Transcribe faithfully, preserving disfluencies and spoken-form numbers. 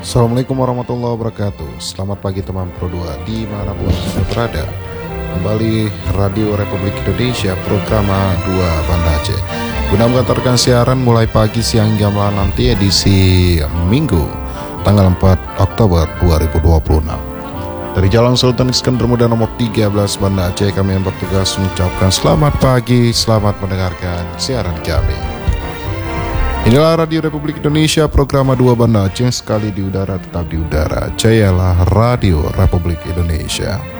Assalamualaikum warahmatullahi wabarakatuh. Selamat pagi teman Pro dua dimanapun Anda berada. Kembali Radio Republik Indonesia program dua Banda Aceh guna mengantarkan siaran mulai pagi, siang, hingga malam nanti edisi Minggu tanggal empat Oktober dua ribu dua puluh enam. Dari Jalan Sultan Iskandar Muda nomor tiga belas Banda Aceh, kami yang bertugas mengucapkan selamat pagi, selamat mendengarkan siaran kami. Inilah Radio Republik Indonesia program dua Banda Aceh, sekali di udara tetap di udara. Jayalah Radio Republik Indonesia.